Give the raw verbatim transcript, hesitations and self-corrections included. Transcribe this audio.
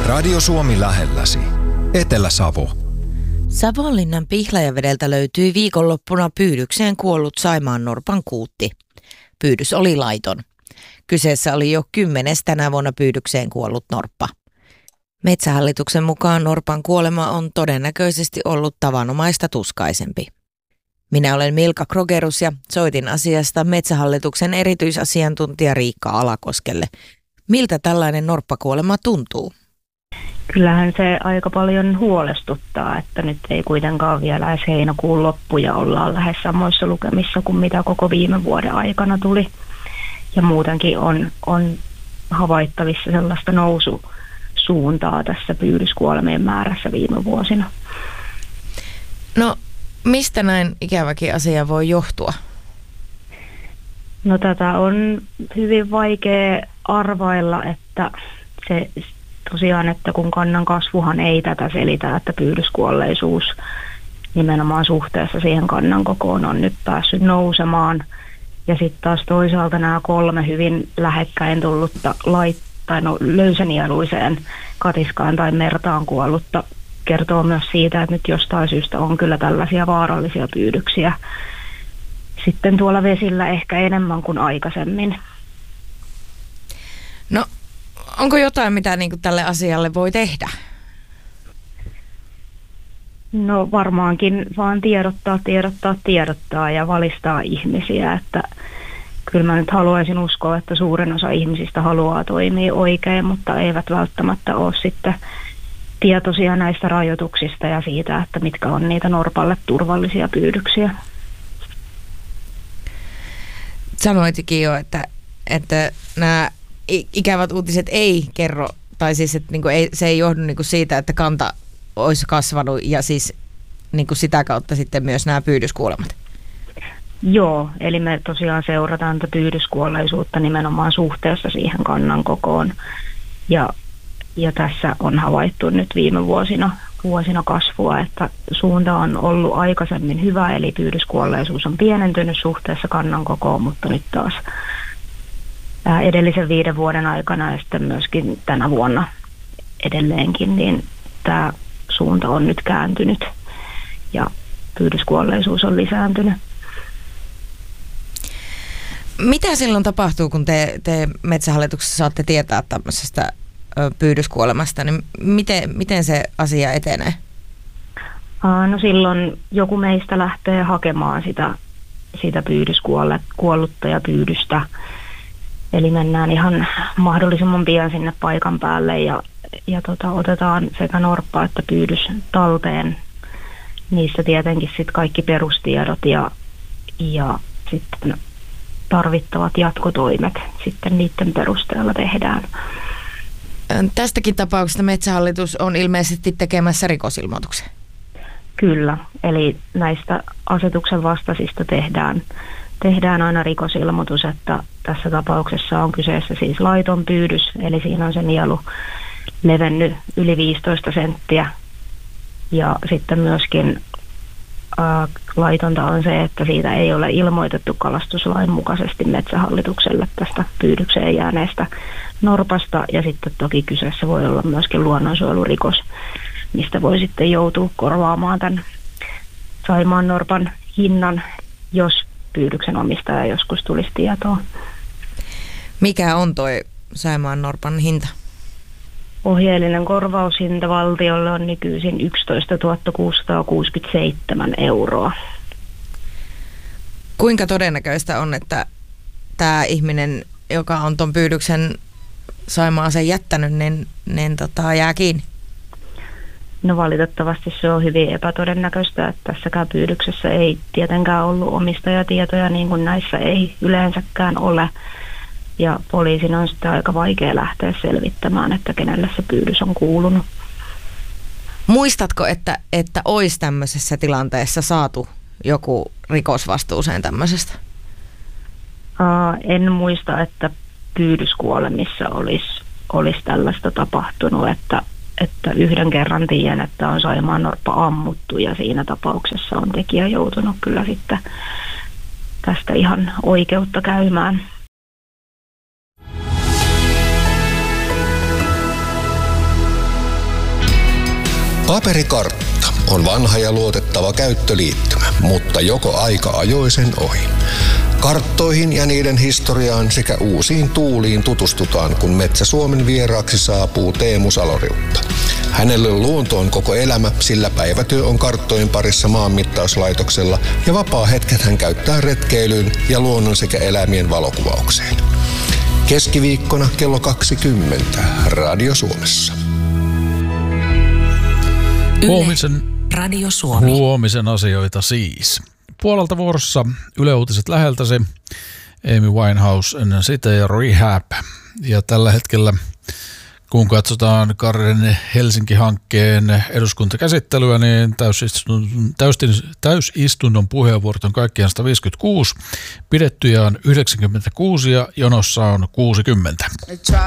Radio Suomi lähelläsi. Etelä-Savo. Savonlinnan Pihlajavedeltä löytyi viikonloppuna pyydykseen kuollut saimaannorpan kuutti. Pyydys oli laiton. Kyseessä oli jo kymmenes tänä vuonna pyydykseen kuollut norppa. Metsähallituksen mukaan norpan kuolema on todennäköisesti ollut tavanomaista tuskaisempi. Minä olen Milka Krogerus ja soitin asiasta Metsähallituksen erityisasiantuntija Riikka Alakoskelle. Miltä tällainen norppakuolema tuntuu? Kyllähän se aika paljon huolestuttaa, että nyt ei kuitenkaan vielä edes heinäkuun loppu ja ollaan lähes samoissa lukemissa kuin mitä koko viime vuoden aikana tuli. Ja muutenkin on, on havaittavissa sellaista noususuuntaa tässä pyydyskuolemien määrässä viime vuosina. No, mistä näin ikäväkin asia voi johtua? No tätä on hyvin vaikea arvailla, että se tosiaan, että kun kannan kasvuhan ei tätä selitä, että pyydyskuolleisuus nimenomaan suhteessa siihen kannan kokoon on nyt päässyt nousemaan. Ja sitten taas toisaalta nämä kolme hyvin lähekkäin tullutta lait, tai no, löysänieluiseen katiskaan tai mertaan kuollutta kertoo myös siitä, että nyt jostain syystä on kyllä tällaisia vaarallisia pyydyksiä sitten tuolla vesillä ehkä enemmän kuin aikaisemmin. No, onko jotain, mitä niin kuin tälle asialle voi tehdä? No varmaankin vaan tiedottaa, tiedottaa, tiedottaa ja valistaa ihmisiä, että kyllä mä nyt haluaisin uskoa, että suurin osa ihmisistä haluaa toimia oikein, mutta eivät välttämättä ole sitten tietoisia näistä rajoituksista ja siitä, että mitkä on niitä norpalle turvallisia pyydyksiä. Sanoitikin jo, että, että nämä ikävät uutiset ei kerro, tai siis että niin kuin ei, se ei johdu niin kuin siitä, että kanta olisi kasvanut ja siis niin kuin sitä kautta sitten myös nämä pyydyskuolemat. Joo, eli me tosiaan seurataan tätä pyydyskuolleisuutta nimenomaan suhteessa siihen kannan kokoon. Ja, ja tässä on havaittu nyt viime vuosina, vuosina kasvua, että suunta on ollut aikaisemmin hyvä, eli pyydyskuolleisuus on pienentynyt suhteessa kannan kokoon, mutta nyt taas edellisen viiden vuoden aikana ja sitten myöskin tänä vuonna edelleenkin, niin tämä suunta on nyt kääntynyt ja pyydyskuolleisuus on lisääntynyt. Mitä silloin tapahtuu, kun te, te Metsähallituksessa saatte tietää tämmöisestä pyydyskuolemasta, niin miten, miten se asia etenee? No silloin joku meistä lähtee hakemaan sitä, sitä pyydyskuollutta ja pyydystä. Eli mennään ihan mahdollisimman pian sinne paikan päälle ja, ja tota, otetaan sekä norppa että pyydys talteen. Niissä tietenkin sitten kaikki perustiedot ja, ja sitten tarvittavat jatkotoimet sitten niiden perusteella tehdään. Tästäkin tapauksesta Metsähallitus on ilmeisesti tekemässä rikosilmoituksen. Kyllä, eli näistä asetuksen vastaisista tehdään, tehdään aina rikosilmoitus, että tässä tapauksessa on kyseessä siis laiton pyydys, eli siinä on se nielu levennyt yli viisitoista senttiä. Ja sitten myöskin ää, laitonta on se, että siitä ei ole ilmoitettu kalastuslain mukaisesti Metsähallitukselle tästä pyydykseen jääneestä norpasta. Ja sitten toki kyseessä voi olla myöskin luonnonsuojelurikos, mistä voi sitten joutua korvaamaan tämän saimaan norpan hinnan, jos pyydyksen omistaja joskus tulisi tietoon. Mikä on toi saimaan norpan hinta? Ohjeellinen korvaushinta valtiolle on nykyisin yksitoistatuhatta kuusisataakuusikymmentäseitsemän euroa. Kuinka todennäköistä on, että tämä ihminen, joka on ton pyydyksen Saimaaseen jättänyt, niin, niin tota, jää kiinni? No valitettavasti se on hyvin epätodennäköistä, että tässäkään pyydyksessä ei tietenkään ollut omistajatietoja, niin kuin näissä ei yleensäkään ole. Ja poliisin on sitten aika vaikea lähteä selvittämään, että kenelle se pyydys on kuulunut. Muistatko, että, että olisi tämmöisessä tilanteessa saatu joku rikosvastuuseen tämmöisestä? Uh, en muista, että pyydyskuolemissa olisi, olisi tällaista tapahtunut, että, että yhden kerran tiedän, että on saimaannorppa ammuttu ja siinä tapauksessa on tekijä joutunut kyllä sitten tästä ihan oikeutta käymään. Paperikartta on vanha ja luotettava käyttöliittymä, mutta joko aika ajoi sen ohi. Karttoihin ja niiden historiaan sekä uusiin tuuliin tutustutaan, kun Metsä Suomen vieraaksi saapuu Teemu Saloriutta. Hänelle luonto on koko elämä, sillä päivätyö on karttojen parissa maanmittauslaitoksella ja vapaa-hetket hän käyttää retkeilyyn ja luonnon sekä eläimien valokuvaukseen. Keskiviikkona kello kaksikymmentä Radio Suomessa. Huomisen, Radio Suomi. Huomisen asioita siis. Puolelta vuorossa Yle Uutiset läheltäsi, Amy Winehouse ennen sitä ja Rehab. Ja tällä hetkellä, kun katsotaan Karren Helsinki-hankkeen eduskuntakäsittelyä, niin täysistunnon, täysistunnon puheenvuorot on kaikkiaan sata viisikymmentäkuusi, pidettyjä on yhdeksänkymmentäkuusi ja jonossa on kuusikymmentä.